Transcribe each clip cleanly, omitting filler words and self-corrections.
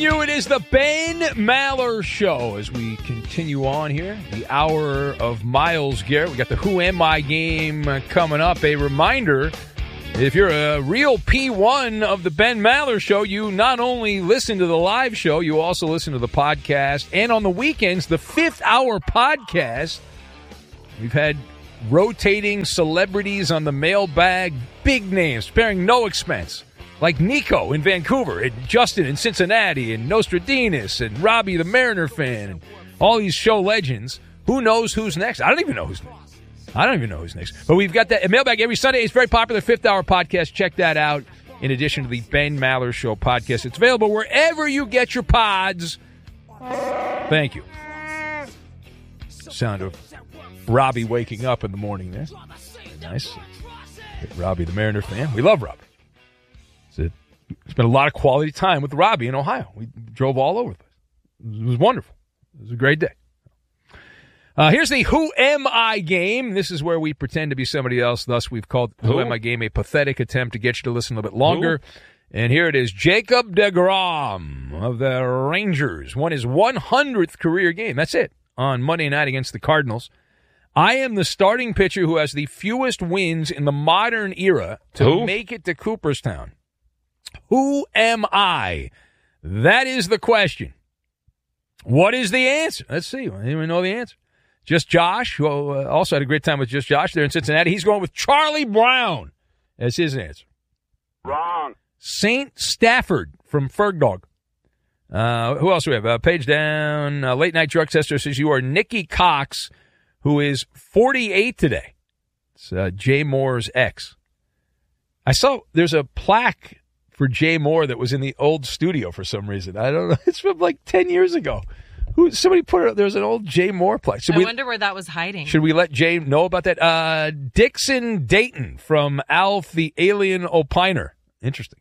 you. It is the Ben Maller Show as we continue on here. The hour of Myles Garrett. We got the Who Am I game coming up. A reminder, if you're a real P1 of the Ben Maller Show, you not only listen to the live show, you also listen to the podcast. And on the weekends, the 5th hour podcast. We've had rotating celebrities on the mailbag, big names, sparing no expense. Like Nico in Vancouver, and Justin in Cincinnati, and Nostradamus, and Robbie the Mariner fan, and all these show legends. Who knows who's next? I don't even know who's next. But we've got that mailbag every Sunday. It's very popular, 5th Hour podcast. Check that out in addition to the Ben Maller Show podcast. It's available wherever you get your pods. Thank you. Sound of Robbie waking up in the morning there. Nice. Robbie the Mariner fan. We love Robbie. Spent a lot of quality time with Robbie in Ohio. We drove all over. It was wonderful. It was a great day. Here's the Who Am I game. This is where we pretend to be somebody else. Thus, we've called Who Am I game a pathetic attempt to get you to listen a little bit longer. Who? And here it is. Jacob deGrom of the Rangers won his 100th career game. That's it. On Monday night against the Cardinals. I am the starting pitcher who has the fewest wins in the modern era to make it to Cooperstown. Who am I? That is the question. What is the answer? Let's see. Anyone know the answer? Just Josh, who also had a great time with Just Josh there in Cincinnati. He's going with Charlie Brown as his answer. Wrong. St. Stafford from Fergdog. Who else do we have? Page down. Late Night Drug Tester says you are Nikki Cox, who is 48 today. It's Jay Moore's ex. I saw there's a plaque for Jay Moore that was in the old studio for some reason. I don't know. It's from like 10 years ago. Somebody put it, there's an old Jay Moore plaque. I wonder where that was hiding. Should we let Jay know about that? Dixon Dayton from Alf the Alien Opiner. Interesting.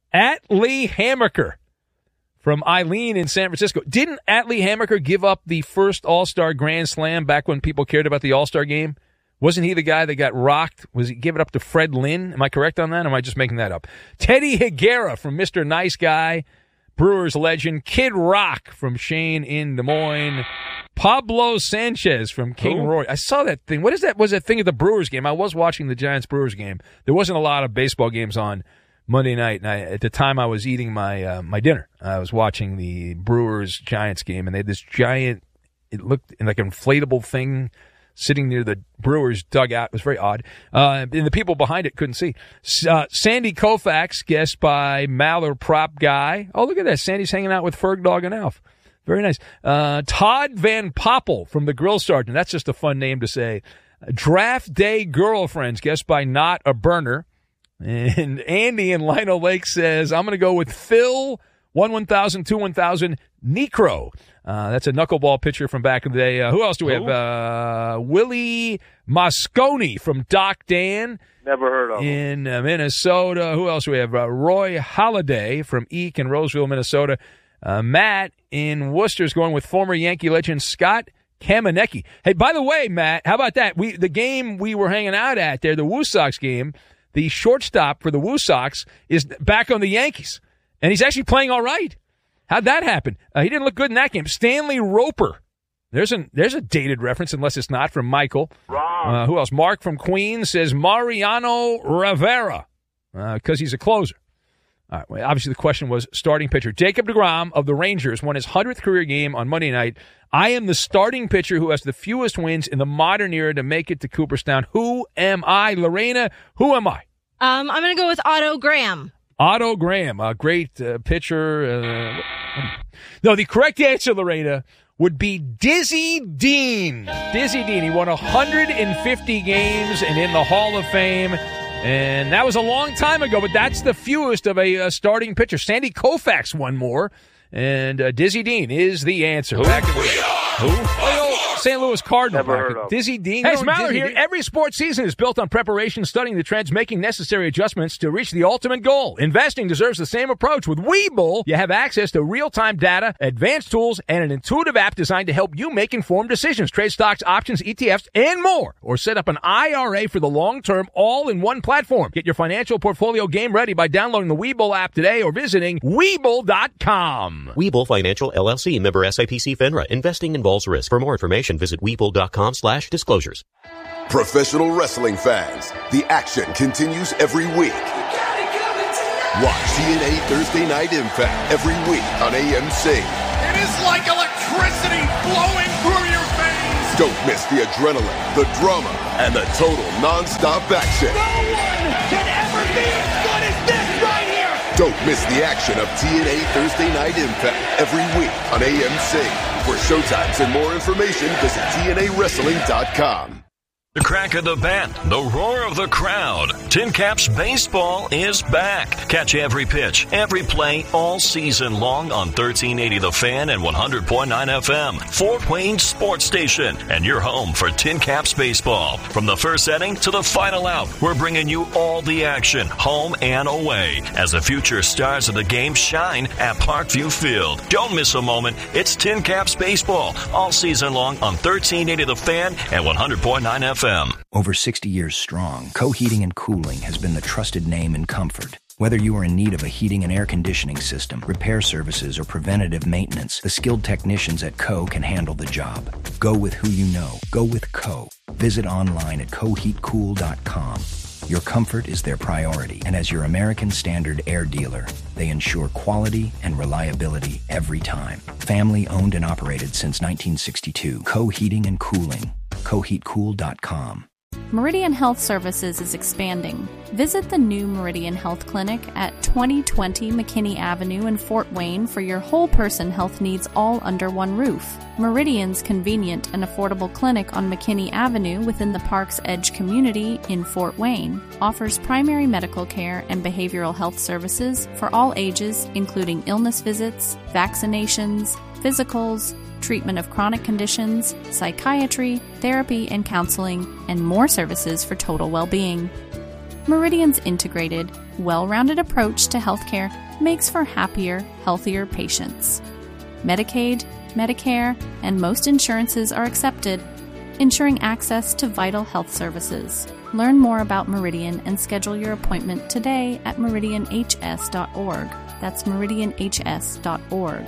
Lee Hammaker from Eileen in San Francisco. Didn't Lee Hammaker give up the first All-Star Grand Slam back when people cared about the All-Star game? Wasn't he the guy that got rocked? Was he give it up to Fred Lynn? Am I correct on that? Or am I just making that up? Teddy Higuera from Mr. Nice Guy, Brewers legend. Kid Rock from Shane in Des Moines. Pablo Sanchez from King Roy. I saw that thing. What is that? Was that thing at the Brewers game? I was watching the Giants-Brewers game. There wasn't a lot of baseball games on Monday night, and at the time I was eating my my dinner. I was watching the Brewers-Giants game, and they had this giant, it looked like an inflatable thing sitting near the Brewers dugout. It was very odd. And the people behind it couldn't see. Sandy Koufax, guest by Maller Prop Guy. Oh, look at that. Sandy's hanging out with Fergdog and Alf. Very nice. Todd Van Poppel from the Grill Sergeant. That's just a fun name to say. Draft Day Girlfriends, guest by Not a Burner. And Andy in Lino Lake says, I'm going to go with Phil, 1-1000, 2-1000, Necro. That's a knuckleball pitcher from back in the day. Who else do we have? Willie Mosconi from Doc Dan. Never heard of him. In Minnesota. Who else do we have? Roy Halladay from Eek in Roseville, Minnesota. Matt in Worcester is going with former Yankee legend Scott Kamenecki. Hey, by the way, Matt, how about that? The game we were hanging out at there, the Woo Sox game, the shortstop for the Woo Sox is back on the Yankees. And he's actually playing all right. How'd that happen? He didn't look good in that game. Stanley Roper. There's a dated reference, unless it's not, from Michael. Wrong. Who else? Mark from Queens says Mariano Rivera, because he's a closer. All right, well, obviously, the question was starting pitcher. Jacob deGrom of the Rangers won his 100th career game on Monday night. I am the starting pitcher who has the fewest wins in the modern era to make it to Cooperstown. Who am I? Lorena, who am I? I'm going to go with Otto Graham. Otto Graham, a great pitcher. No, the correct answer, Lorena, would be Dizzy Dean. Dizzy Dean. He won 150 games and in the Hall of Fame. And that was a long time ago, but that's the fewest of a starting pitcher. Sandy Koufax won more. And Dizzy Dean is the answer. Who? Back in the day. Who? St. Louis Cardinal. Never heard of. Dizzy Dean. Hey, it's Maller here. Every sports season is built on preparation, studying the trends, making necessary adjustments to reach the ultimate goal. Investing deserves the same approach. With Webull, you have access to real-time data, advanced tools, and an intuitive app designed to help you make informed decisions. Trade stocks, options, ETFs, and more. Or set up an IRA for the long term, all in one platform. Get your financial portfolio game ready by downloading the Webull app today or visiting Webull.com. Weeble.com. Weeble Financial LLC, member SIPC FINRA. Investing involves risk. For more information, visit Weeble.com/disclosures. Professional wrestling fans, the action continues every week. Watch TNA Thursday Night Impact every week on AMC. It is like electricity flowing through your veins. Don't miss the adrenaline, the drama, and the total non-stop action. No one can ever be as good as this right here. Don't miss the action of TNA Thursday Night Impact every week on AMC. For showtimes and more information, visit TNAWrestling.com. The crack of the bat, the roar of the crowd. Tin Caps Baseball is back. Catch every pitch, every play, all season long on 1380 The Fan and 100.9 FM. Fort Wayne Sports Station, and your home for Tin Caps Baseball. From the first inning to the final out, we're bringing you all the action, home and away, as the future stars of the game shine at Parkview Field. Don't miss a moment. It's Tin Caps Baseball, all season long on 1380 The Fan and 100.9 FM. Over 60 years strong, Co Heating and Cooling has been the trusted name in comfort. Whether you are in need of a heating and air conditioning system, repair services, or preventative maintenance, the skilled technicians at Co can handle the job. Go with who you know. Go with Co. Visit online at coheatcool.com. Your comfort is their priority, and as your American Standard air dealer, they ensure quality and reliability every time. Family owned and operated since 1962. Co Heating and Cooling. coheatcool.com. Meridian Health Services is expanding. Visit the new Meridian Health Clinic at 2020 McKinney Avenue in Fort Wayne for your whole person health needs all under one roof. Meridian's convenient and affordable clinic on McKinney Avenue within the Park's Edge community in Fort Wayne offers primary medical care and behavioral health services for all ages, including illness visits, vaccinations, physicals, treatment of chronic conditions, psychiatry, therapy and counseling, and more services for total well-being. Meridian's integrated, well-rounded approach to healthcare makes for happier, healthier patients. Medicaid, Medicare, and most insurances are accepted, ensuring access to vital health services. Learn more about Meridian and schedule your appointment today at meridianhs.org. That's meridianhs.org.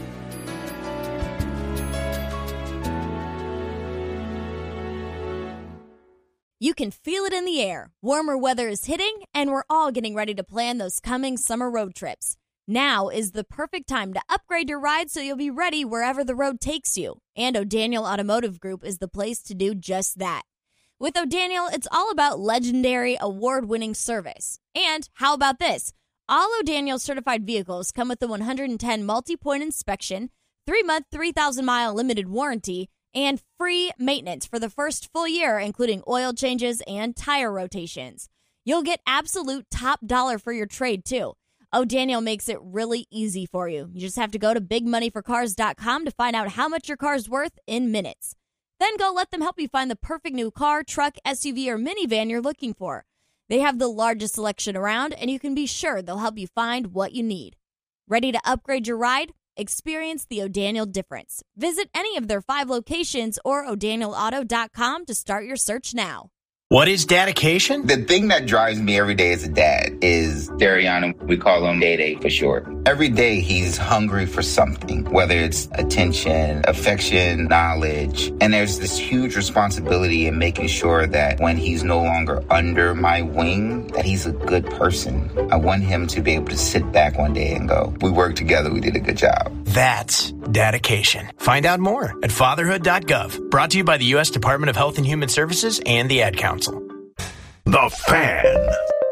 You can feel it in the air. Warmer weather is hitting, and we're all getting ready to plan those coming summer road trips. Now is the perfect time to upgrade your ride so you'll be ready wherever the road takes you. And O'Daniel Automotive Group is the place to do just that. With O'Daniel, it's all about legendary, award-winning service. And how about this? All O'Daniel certified vehicles come with the 110 multi-point inspection, 3-month, 3,000-mile limited warranty, and free maintenance for the first full year, including oil changes and tire rotations. You'll get absolute top dollar for your trade, too. O'Daniel makes it really easy for you. You just have to go to bigmoneyforcars.com to find out how much your car's worth in minutes. Then go let them help you find the perfect new car, truck, SUV, or minivan you're looking for. They have the largest selection around, and you can be sure they'll help you find what you need. Ready to upgrade your ride? Experience the O'Daniel difference. Visit any of their 5 locations or o'danielauto.com to start your search now. What is dedication? The thing that drives me every day as a dad is Dariana. We call him Day for short. Every day he's hungry for something, whether it's attention, affection, knowledge. And there's this huge responsibility in making sure that when he's no longer under my wing, that he's a good person. I want him to be able to sit back one day and go, we worked together, we did a good job. That's dedication. Find out more at fatherhood.gov. Brought to you by the U.S. Department of Health and Human Services and the Ad Council. The Fan.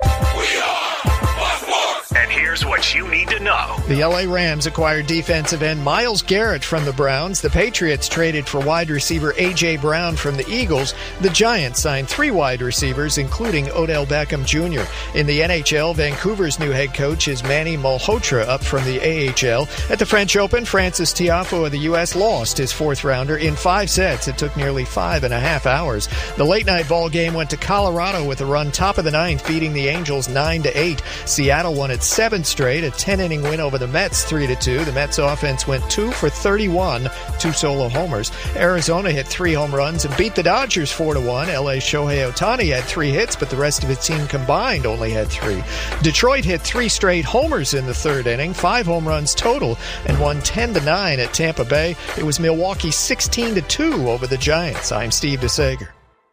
We are Sports. And here's what you need to know. The LA Rams acquired defensive end Myles Garrett from the Browns. The Patriots traded for wide receiver A.J. Brown from the Eagles. The Giants signed 3 wide receivers, including Odell Beckham Jr. In the NHL, Vancouver's new head coach is Manny Malhotra, up from the AHL. At the French Open, Francis Tiafoe of the U.S. lost his 4th rounder in 5 sets. It took nearly 5.5 hours. The late-night ball game went to Colorado with a run top of the 9th, beating the Angels 9-8. Seattle won its 7th straight, a 10-inning win over the Mets 3-2. The Mets offense went 2 for 31, 2 solo homers. Arizona hit 3 home runs and beat the Dodgers 4-1. LA's Shohei Ohtani had 3 hits, but the rest of its team combined only had 3. Detroit hit 3 straight homers in the third inning, 5 home runs total, and won 10-9 at Tampa Bay. It was Milwaukee 16-2 over the Giants. I'm Steve DeSager.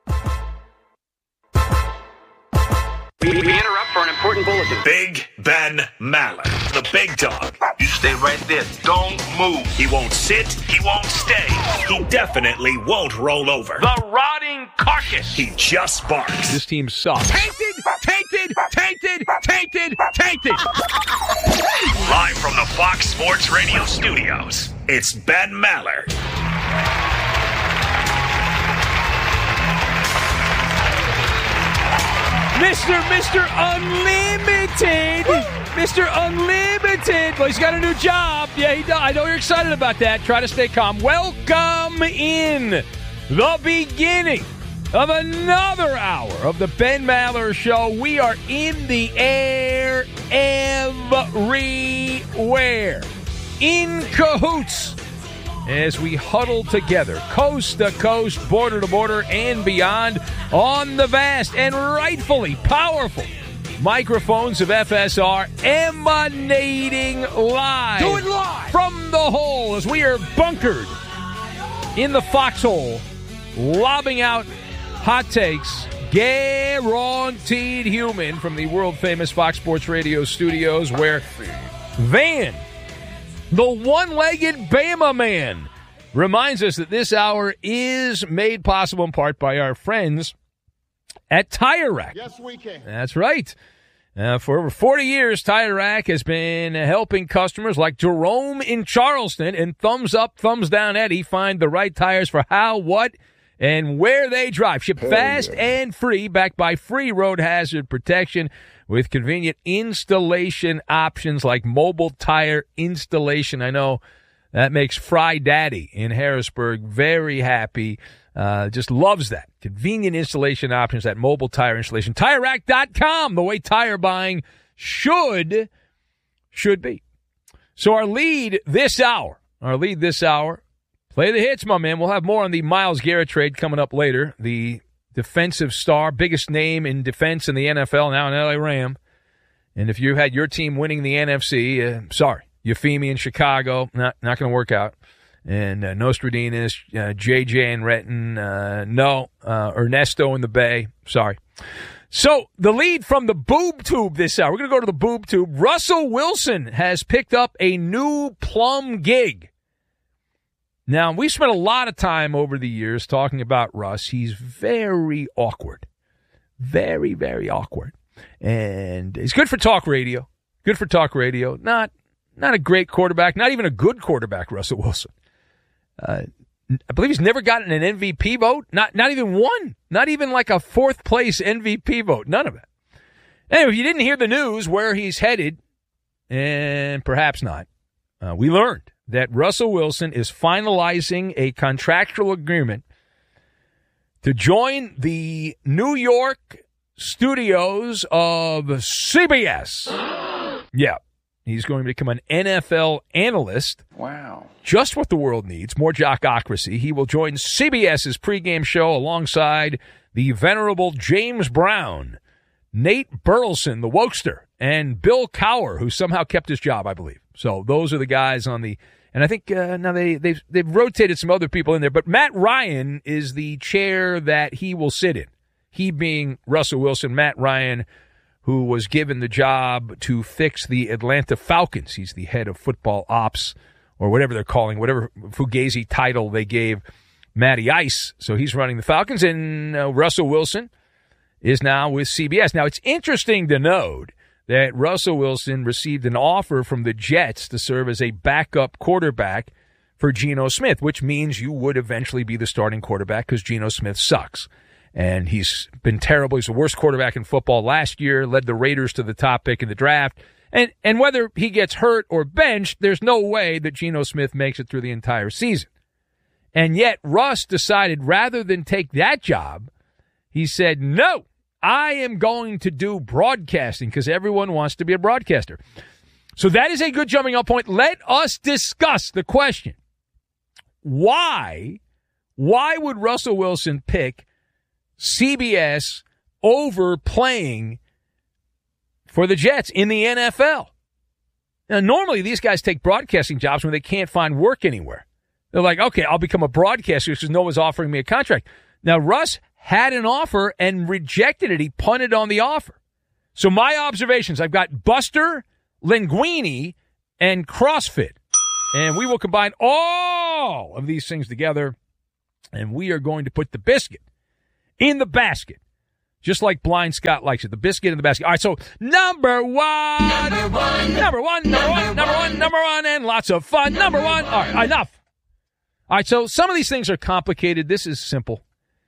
We interrupt for an important bulletin. Big Ben Maller, the big dog. You stay right there. Don't move. He won't sit. He won't stay. He definitely won't roll over. The rotting carcass. He just barks. This team sucks. Tainted, tainted, tainted, tainted, tainted. Live from the Fox Sports Radio studios, it's Ben Maller. Mr. Unlimited. Mr. Unlimited. Well, he's got a new job. Yeah, he does. I know you're excited about that. Try to stay calm. Welcome in the beginning of another hour of the Ben Maller Show. We are in the air everywhere. In cahoots. As we huddle together, coast to coast, border to border, and beyond, on the vast and rightfully powerful microphones of FSR, emanating live. Do it live! From the hole as we are bunkered in the foxhole, lobbing out hot takes, guaranteed human from the world-famous Fox Sports Radio studios, where Van, the one-legged Bama man, reminds us that this hour is made possible in part by our friends at Tire Rack. Yes, we can. That's right. For over 40 years, Tire Rack has been helping customers like Jerome in Charleston and Thumbs Up, Thumbs Down Eddie find the right tires for how, what, and where they drive. Ship fast and free, backed by free road hazard protection, with convenient installation options like mobile tire installation. I know that makes Fry Daddy in Harrisburg very happy. Just loves that. Convenient installation options, that mobile tire installation. TireRack.com, the way tire buying should be. So our lead this hour, play the hits, my man. We'll have more on the Myles Garrett trade coming up later. The defensive star, biggest name in defense in the NFL, now an LA Ram. And if you had your team winning the NFC, sorry, Euphemia in Chicago, not going to work out. And Nostradamus, JJ and Renton, Ernesto in the Bay, sorry. So the lead from the boob tube this hour, we're going to go to the boob tube. Russell Wilson has picked up a new plum gig. Now, we spent a lot of time over the years talking about Russ. He's very awkward. Very, very awkward. And he's good for talk radio. Not a great quarterback. Not even a good quarterback, Russell Wilson. I believe he's never gotten an MVP vote. Not even one. Not even like a fourth place MVP vote. None of it. Anyway, if you didn't hear the news where he's headed, and perhaps not, we learned that Russell Wilson is finalizing a contractual agreement to join the New York studios of CBS. Yeah. He's going to become an NFL analyst. Wow. Just what the world needs, more jockocracy. He will join CBS's pregame show alongside the venerable James Brown, Nate Burleson, the wokester, and Bill Cowher, who somehow kept his job, I believe. So those are the guys on the... And I think now they've rotated some other people in there. But Matt Ryan is the chair that he will sit in. He being Russell Wilson, Matt Ryan, who was given the job to fix the Atlanta Falcons. He's the head of football ops, or whatever they're calling, whatever Fugazi title they gave Matty Ice. So he's running the Falcons, and Russell Wilson is now with CBS. Now, it's interesting to note that Russell Wilson received an offer from the Jets to serve as a backup quarterback for Geno Smith, which means you would eventually be the starting quarterback because Geno Smith sucks. And he's been terrible. He's the worst quarterback in football last year, led the Raiders to the top pick in the draft. And whether he gets hurt or benched, there's no way that Geno Smith makes it through the entire season. And yet Russ decided rather than take that job, he said, no, I am going to do broadcasting because everyone wants to be a broadcaster. So that is a good jumping off point. Let us discuss the question. Why would Russell Wilson pick CBS over playing for the Jets in the NFL? Now, normally these guys take broadcasting jobs when they can't find work anywhere. They're like, okay, I'll become a broadcaster because no one's offering me a contract. Now, Russ had an offer and rejected it. He punted on the offer. So my observations, I've got Buster, Linguini, and CrossFit. And we will combine all of these things together, and we are going to put the biscuit in the basket, just like Blind Scott likes it. The biscuit in the basket. All right, so number one, and lots of fun. Number one. All right, enough. All right, so some of these things are complicated. This is simple.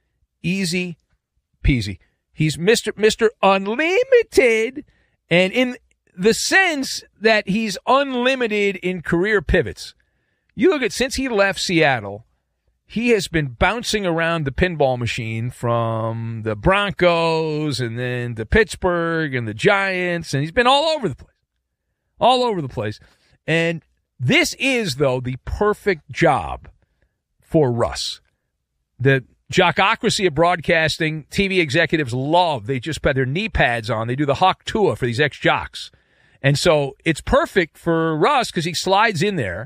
Easy peasy. He's Mr. Unlimited, and in the sense that he's unlimited in career pivots. You look at, since he left Seattle, he has been bouncing around the pinball machine from the Broncos and then to Pittsburgh and the Giants, and he's been all over the place. All over the place. And this is, though, the perfect job for Russ. The jockocracy of broadcasting, TV executives love. They just put their knee pads on. They do the Hawk Tua for these ex-jocks. And so it's perfect for Russ because he slides in there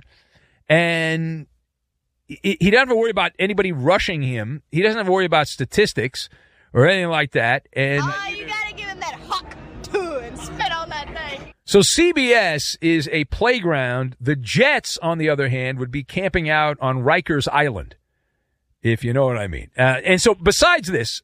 and he doesn't have to worry about anybody rushing him. He doesn't have to worry about statistics or anything like that. And you got to give him that Hawk Tua and spit on that thing. So CBS is a playground. The Jets, on the other hand, would be camping out on Rikers Island, if you know what I mean. And so besides this,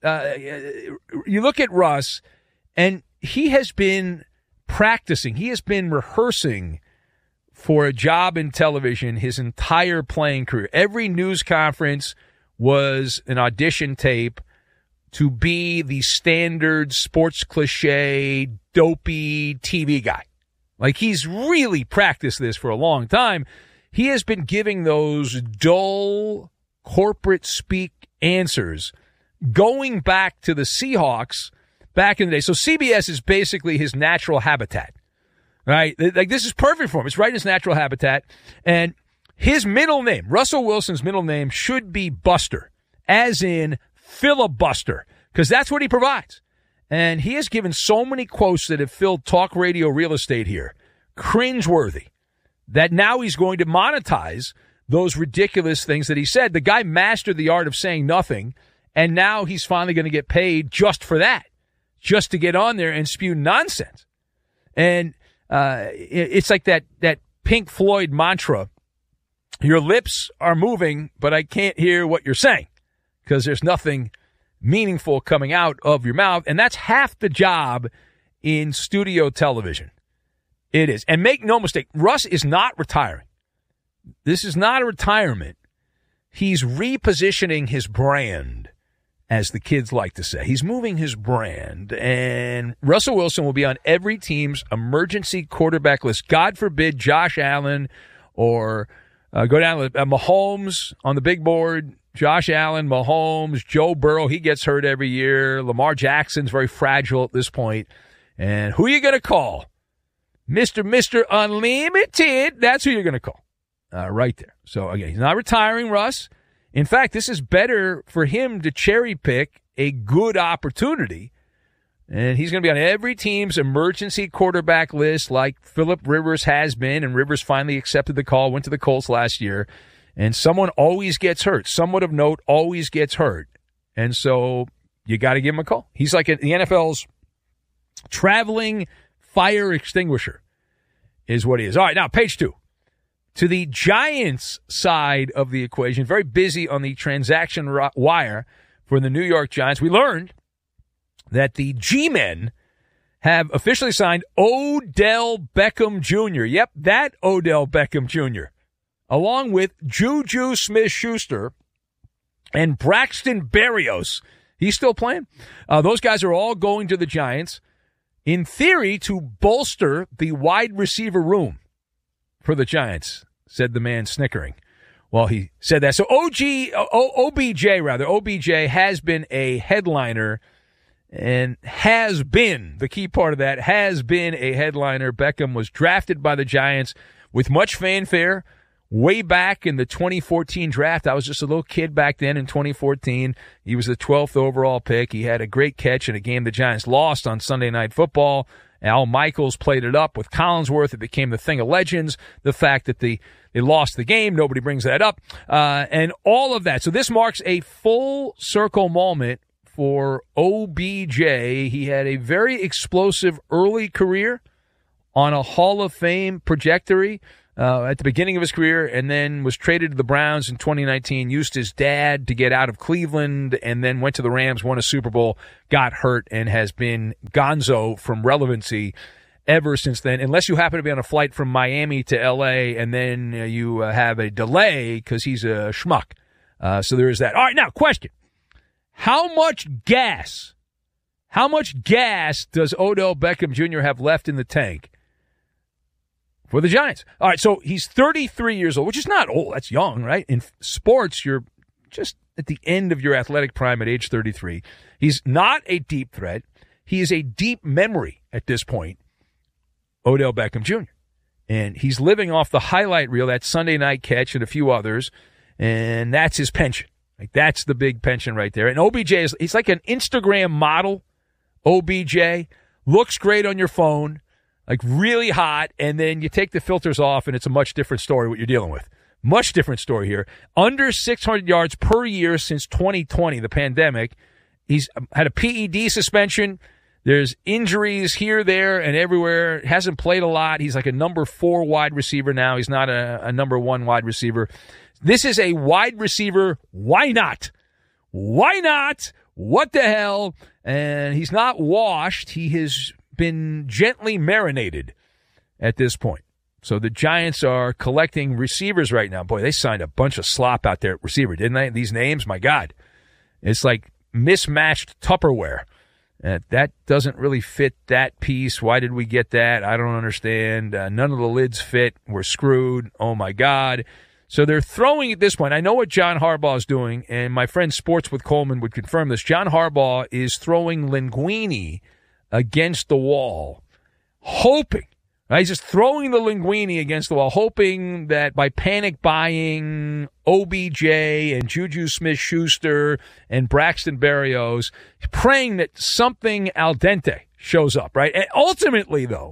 you look at Russ, and he has been practicing. He has been rehearsing for a job in television his entire playing career. Every news conference was an audition tape to be the standard sports cliche, dopey TV guy. Like, he's really practiced this for a long time. He has been giving those dull corporate speak answers going back to the Seahawks back in the day. So CBS is basically his natural habitat, right? Like, this is perfect for him. It's right in his natural habitat. And his middle name, Russell Wilson's middle name, should be Buster, as in filibuster, because that's what he provides. And he has given so many quotes that have filled talk radio real estate here, cringeworthy, that now he's going to monetize those ridiculous things that he said. The guy mastered the art of saying nothing, and now he's finally going to get paid just for that, just to get on there and spew nonsense. And it's like that Pink Floyd mantra, your lips are moving, but I can't hear what you're saying, because there's nothing meaningful coming out of your mouth. And that's half the job in studio television. It is. And make no mistake, Russ is not retiring. This is not a retirement. He's repositioning his brand, as the kids like to say. He's moving his brand. And Russell Wilson will be on every team's emergency quarterback list. God forbid Josh Allen or go down with Mahomes on the big board. Josh Allen, Mahomes, Joe Burrow, he gets hurt every year. Lamar Jackson's very fragile at this point. And who are you going to call? Mr. Unlimited. That's who you're going to call. Right there. So, again, he's not retiring, Russ. In fact, this is better for him to cherry pick a good opportunity. And he's going to be on every team's emergency quarterback list like Phillip Rivers has been. And Rivers finally accepted the call, went to the Colts last year. And someone always gets hurt. Someone of note always gets hurt. And so you got to give him a call. He's like the NFL's traveling fire extinguisher is what he is. All right, now, page 2. To the Giants side of the equation, very busy on the transaction wire for the New York Giants. We learned that the G-Men have officially signed Odell Beckham Jr. Yep, that Odell Beckham Jr., along with Juju Smith-Schuster and Braxton Berrios. He's still playing. Those guys are all going to the Giants, in theory, to bolster the wide receiver room for the Giants, said the man snickering while he said that. So OBJ has been a headliner and has been, the key part of that, has been a headliner. Beckham was drafted by the Giants with much fanfare way back in the 2014 draft. I was just a little kid back then in 2014. He was the 12th overall pick. He had a great catch in a game the Giants lost on Sunday Night Football. Al Michaels played it up with Collinsworth. It became the thing of legends. The fact that they lost the game, nobody brings that up, and all of that. So this marks a full circle moment for OBJ. He had a very explosive early career on a Hall of Fame trajectory at the beginning of his career, and then was traded to the Browns in 2019, used his dad to get out of Cleveland, and then went to the Rams, won a Super Bowl, got hurt, and has been gonzo from relevancy ever since then, unless you happen to be on a flight from Miami to L.A., and then you have a delay because he's a schmuck. So there is that. All right, now, question. How much gas does Odell Beckham Jr. have left in the tank for the Giants? All right, so he's 33 years old, which is not old. That's young, right? In sports, you're just at the end of your athletic prime at age 33. He's not a deep threat. He is a deep memory at this point, Odell Beckham Jr. And he's living off the highlight reel, that Sunday night catch and a few others, and that's his pension. Like, that's the big pension right there. And OBJ he's like an Instagram model. OBJ looks great on your phone, like really hot, and then you take the filters off, and it's a much different story what you're dealing with. Much different story here. Under 600 yards per year since 2020, the pandemic. He's had a PED suspension. There's injuries here, there, and everywhere. Hasn't played a lot. He's like a number 4 wide receiver now. He's not a number 1 wide receiver. This is a wide receiver. Why not? Why not? What the hell? And he's not washed. He has been gently marinated at this point. So the Giants are collecting receivers right now. Boy, they signed a bunch of slop out there at receiver, didn't they? These names, my God. It's like mismatched Tupperware. That doesn't really fit that piece. Why did we get that? I don't understand. None of the lids fit. We're screwed. Oh, my God. So they're throwing at this point. I know what John Harbaugh is doing, and my friend Sports with Coleman would confirm this. John Harbaugh is throwing Linguini against the wall, hoping. Right? He's just throwing the Linguini against the wall, hoping that by panic buying OBJ and Juju Smith-Schuster and Braxton Berrios, praying that something al dente shows up, right? And ultimately, though,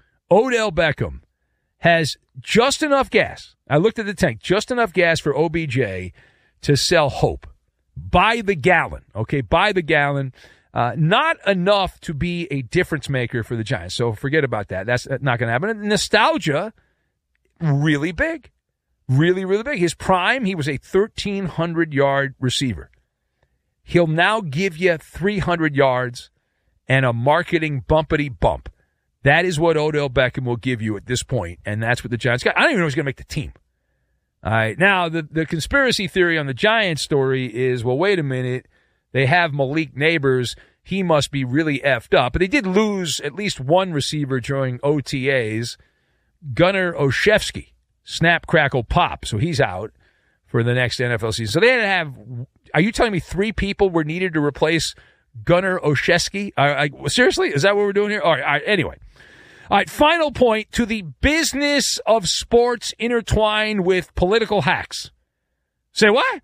Odell Beckham has just enough gas. I looked at the tank, just enough gas for OBJ to sell hope. By the gallon, okay? By the gallon. Not enough to be a difference maker for the Giants. So forget about that. That's not going to happen. Nostalgia, really big. Really, really big. His prime, he was a 1,300-yard receiver. He'll now give you 300 yards and a marketing bumpity bump. That is what Odell Beckham will give you at this point, and that's what the Giants got. I don't even know if he's going to make the team. All right. Now, the conspiracy theory on the Giants story is, well, wait a minute. They have Malik Neighbors. He must be really effed up. But they did lose at least one receiver during OTAs. Gunnar Olszewski, snap, crackle, pop. So he's out for the next NFL season. So they had to have, are you telling me 3 people were needed to replace Gunnar Olszewski? Seriously? Is that what we're doing here? All right. Anyway. All right. Final point, to the business of sports intertwined with political hacks. Say what?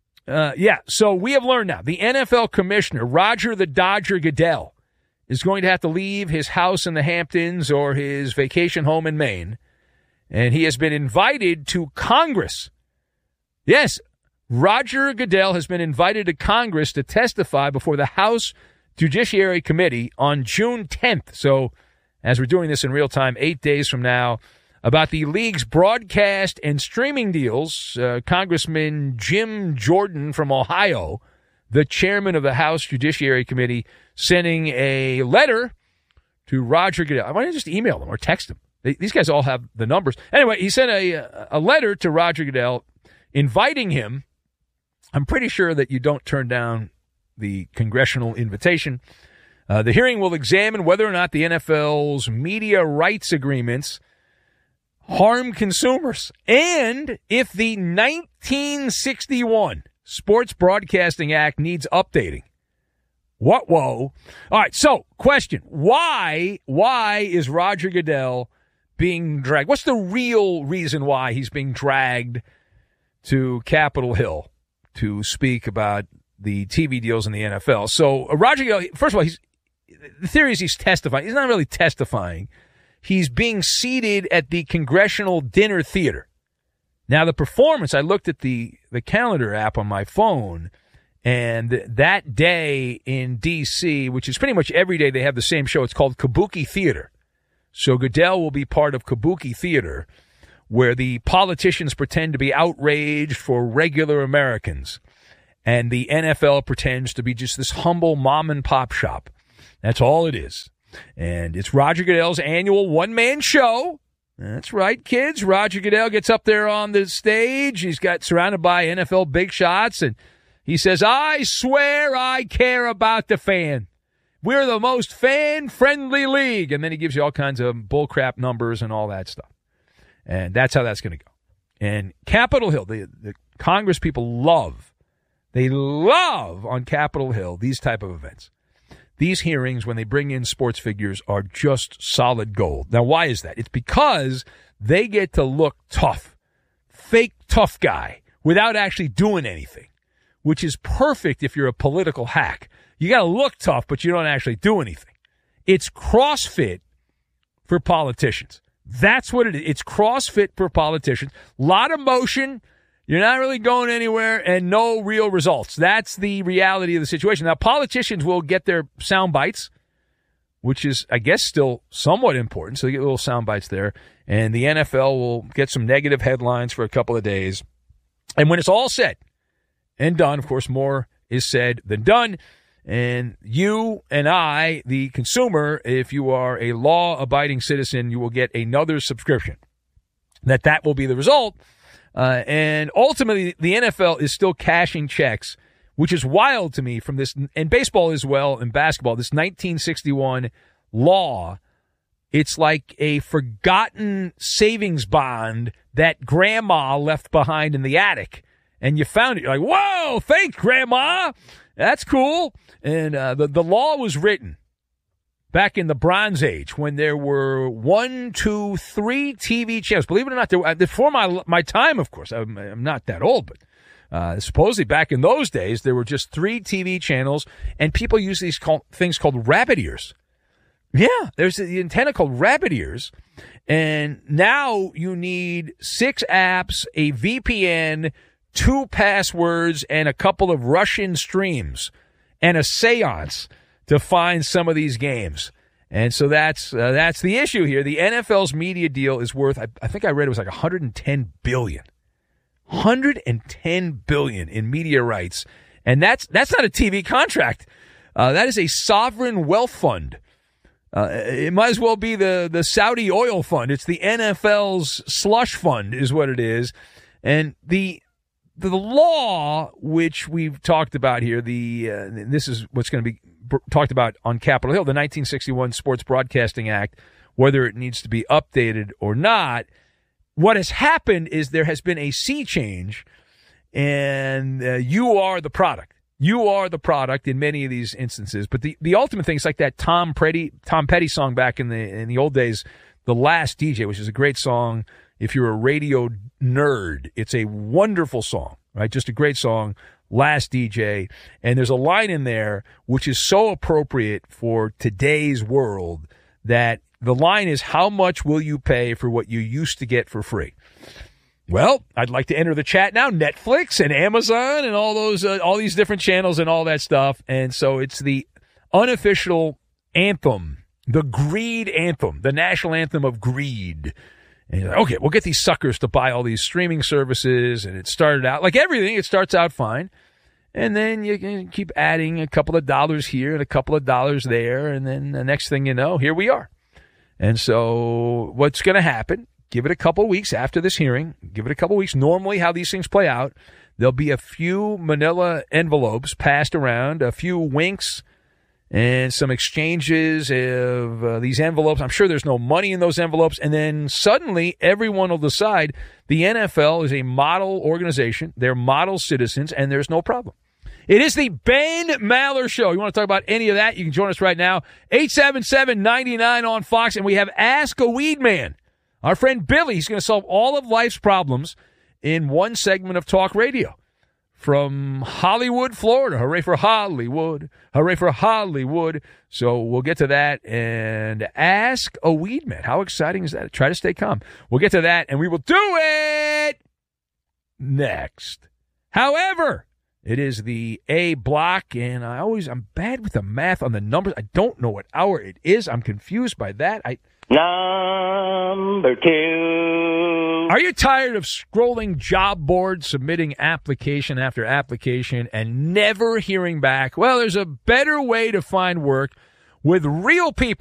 So we have learned now. The NFL commissioner, Roger the Dodger Goodell, is going to have to leave his house in the Hamptons or his vacation home in Maine, and he has been invited to Congress. Yes, Roger Goodell has been invited to Congress to testify before the House Judiciary Committee on June 10th. So as we're doing this in real time, 8 days from now, about the league's broadcast and streaming deals. Congressman Jim Jordan from Ohio, the chairman of the House Judiciary Committee, sending a letter to Roger Goodell. Why don't you just email them or text them? These guys all have the numbers. Anyway, he sent a letter to Roger Goodell inviting him. I'm pretty sure that you don't turn down the congressional invitation. The hearing will examine whether or not the NFL's media rights agreements harm consumers, and if the 1961 Sports Broadcasting Act needs updating. What? Whoa. All right, so question. Why is Roger Goodell being dragged? What's the real reason why he's being dragged to Capitol Hill to speak about the TV deals in the NFL? So Roger Goodell, first of all, the theory is he's testifying. He's not really testifying. He's being seated at the Congressional Dinner Theater. Now, the performance, I looked at the calendar app on my phone, and that day in D.C., which is pretty much every day they have the same show, it's called Kabuki Theater. So Goodell will be part of Kabuki Theater, where the politicians pretend to be outraged for regular Americans, and the NFL pretends to be just this humble mom-and-pop shop. That's all it is. And it's Roger Goodell's annual one-man show. That's right, kids. Roger Goodell gets up there on the stage. He's got surrounded by NFL big shots, and he says, I swear I care about the fan. We're the most fan-friendly league. And then he gives you all kinds of bullcrap numbers and all that stuff. And that's how that's going to go. And Capitol Hill, the Congress people love on Capitol Hill these type of events. These hearings, when they bring in sports figures, are just solid gold. Now, why is that? It's because they get to look tough, fake tough guy, without actually doing anything, which is perfect if you're a political hack. You got to look tough, but you don't actually do anything. It's CrossFit for politicians. That's what it is. It's CrossFit for politicians. A lot of motion. You're not really going anywhere, and no real results. That's the reality of the situation. Now, politicians will get their sound bites, which is, I guess, still somewhat important. So they get little sound bites there. And the NFL will get some negative headlines for a couple of days. And when it's all said and done, of course, more is said than done. And you and I, the consumer, if you are a law-abiding citizen, you will get another subscription. That will be the result. And ultimately, the NFL is still cashing checks, which is wild to me from this, and baseball as well, and basketball, this 1961 law. It's like a forgotten savings bond that grandma left behind in the attic. And you found it. You're like, whoa, thanks, Grandma. That's cool. And the law was written back in the Bronze Age when there were 1, 2, 3 TV channels. Believe it or not, before my time, of course. I'm not that old, but supposedly back in those days, there were just 3 TV channels, and people used these things called rabbit ears. Yeah, there's the antenna called rabbit ears, and now you need 6 apps, a VPN, 2 passwords, and a couple of Russian streams, and a seance to find some of these games. And so that's the issue here. The NFL's media deal is worth, I think I read it was like $110 billion. $110 billion in media rights. And that's not a TV contract. That is a sovereign wealth fund. It might as well be the Saudi oil fund. It's the NFL's slush fund is what it is. And the law, which we've talked about here, this is what's going to be talked about on Capitol Hill, the 1961 Sports Broadcasting Act, whether it needs to be updated or not. What has happened is there has been a sea change, and you are the product. You are the product in many of these instances. But the ultimate thing is like that Tom Petty song back in the old days, The Last DJ, which is a great song. If you're a radio nerd, it's a wonderful song, right? Just a great song, Last DJ. And there's a line in there which is so appropriate for today's world that the line is, how much will you pay for what you used to get for free? Well, I'd like to enter the chat now. Netflix and Amazon and all those, all these different channels and all that stuff. And so it's the unofficial anthem, the greed anthem, the national anthem of greed. And you're like, okay, we'll get these suckers to buy all these streaming services. And it started out like everything. It starts out fine. And then you can keep adding a couple of dollars here and a couple of dollars there. And then the next thing you know, here we are. And so what's going to happen, give it a couple weeks after this hearing, give it a couple weeks. Normally how these things play out, there'll be a few manila envelopes passed around, a few winks, and some exchanges of these envelopes. I'm sure there's no money in those envelopes. And then suddenly everyone will decide the NFL is a model organization. They're model citizens, and there's no problem. It is the Ben Maller Show. You want to talk about any of that, you can join us right now. 877-99 on Fox. And we have Ask a Weed Man. Our friend Billy, he's going to solve all of life's problems in one segment of talk radio. From Hollywood, Florida. Hooray for Hollywood. Hooray for Hollywood. So we'll get to that and Ask a Weed Man. How exciting is that? Try to stay calm. We'll get to that and we will do it next. However, it is the A block, and I'm bad with the math on the numbers. I don't know what hour it is. I'm confused by that. Number 2. Are you tired of scrolling job boards, submitting application after application, and never hearing back? Well, there's a better way to find work with real people.